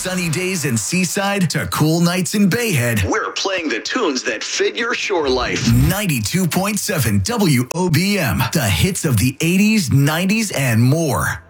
sunny days in Seaside to cool nights in Bayhead, we're playing the tunes that fit your shore life. 92.7 WOBM, the hits of the 80s, 90s, and more.